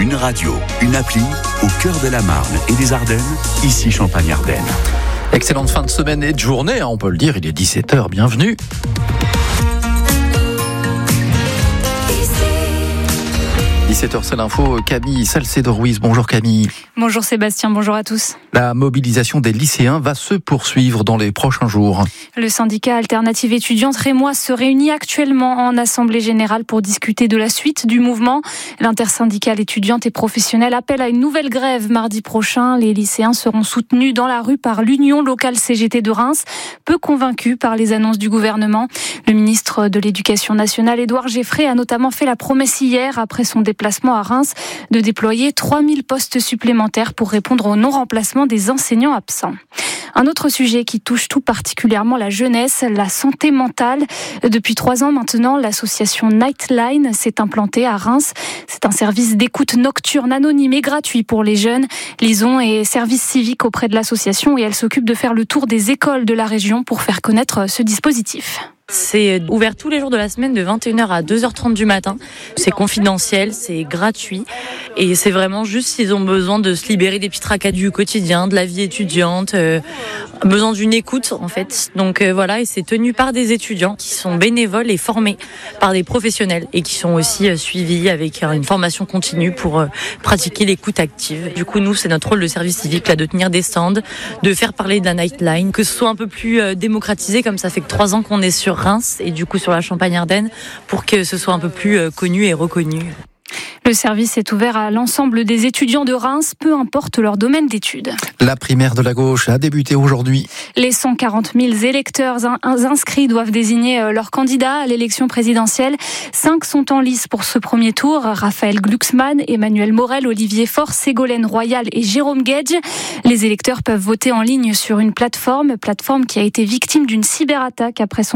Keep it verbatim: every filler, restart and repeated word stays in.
Une radio, une appli, au cœur de la Marne et des Ardennes, ici Champagne-Ardenne. Excellente fin de semaine et de journée, on peut le dire, il est dix-sept heures, bienvenue. dix-sept heures, c'est l'info. Camille Salcédo-Ruiz. Bonjour Camille. Bonjour Sébastien, bonjour à tous. La mobilisation des lycéens va se poursuivre dans les prochains jours. Le syndicat Alternative étudiante rémois se réunit actuellement en assemblée générale pour discuter de la suite du mouvement. L'intersyndicale étudiante et professionnelle appelle à une nouvelle grève mardi prochain. Les lycéens seront soutenus dans la rue par l'Union locale C G T de Reims, peu convaincus par les annonces du gouvernement. Le ministre de l'Éducation nationale, Édouard Geffray, a notamment fait la promesse hier, après son déplacement à Reims, de déployer trois mille postes supplémentaires pour répondre au non-remplacement des enseignants absents. Un autre sujet qui touche tout particulièrement la jeunesse, la santé mentale. Depuis trois ans maintenant, l'association Nightline s'est implantée à Reims. C'est un service d'écoute nocturne anonyme et gratuit pour les jeunes. Lison est service civique auprès de l'association et elle s'occupe de faire le tour des écoles de la région pour faire connaître ce dispositif. C'est ouvert tous les jours de la semaine de vingt et une heures à deux heures trente du matin. C'est confidentiel, c'est gratuit et c'est vraiment juste s'ils ont besoin de se libérer des petits tracas du quotidien, de la vie étudiante, euh, besoin d'une écoute en fait. Donc euh, voilà, et c'est tenu par des étudiants qui sont bénévoles et formés par des professionnels et qui sont aussi euh, suivis avec euh, une formation continue pour euh, pratiquer l'écoute active. Du coup, nous, c'est notre rôle de service civique là, de tenir des stands, de faire parler de la Nightline, que ce soit un peu plus euh, démocratisé, comme ça fait que trois ans qu'on est sur Reims et du coup sur la Champagne-Ardenne pour que ce soit un peu plus connu et reconnu. Le service est ouvert à l'ensemble des étudiants de Reims, peu importe leur domaine d'études. La primaire de la gauche a débuté aujourd'hui. Les cent quarante mille électeurs inscrits doivent désigner leur candidat à l'élection présidentielle. Cinq sont en lice pour ce premier tour. Raphaël Glucksmann, Emmanuel Morel, Olivier Faure, Ségolène Royal et Jérôme Guedj. Les électeurs peuvent voter en ligne sur une plateforme, plateforme qui a été victime d'une cyberattaque après son